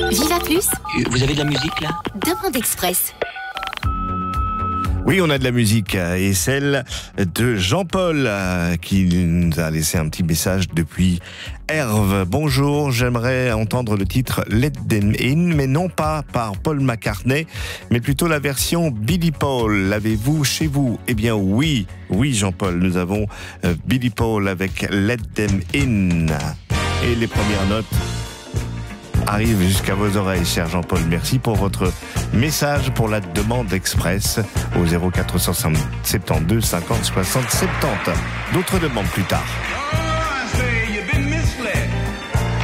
Viva Plus. Vous avez de la musique là ? Demande Express. Oui, on a de la musique et celle de Jean-Paul qui nous a laissé un petit message depuis Herve. Bonjour, j'aimerais entendre le titre Let Them In, mais non pas par Paul McCartney, mais plutôt la version Billy Paul. L'avez-vous chez vous ? Eh bien oui, Jean-Paul, nous avons Billy Paul avec Let Them In. Et les premières notes arrive jusqu'à vos oreilles, cher Jean-Paul. Merci pour votre message, pour la demande express au 0472 50 60 70. D'autres demandes plus tard.